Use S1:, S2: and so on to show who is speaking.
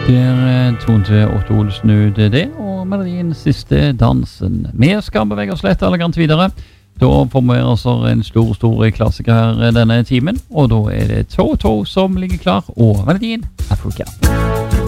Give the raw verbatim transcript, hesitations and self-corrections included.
S1: Der tonte Otto Olsen ut det, og melodien Siste dansen. Vi skal bevege oss lett elegant videre. Da får vi altså en stor, stor klassiker her denne timen, og da er det Toto som ligger klar, og melodien Afrika.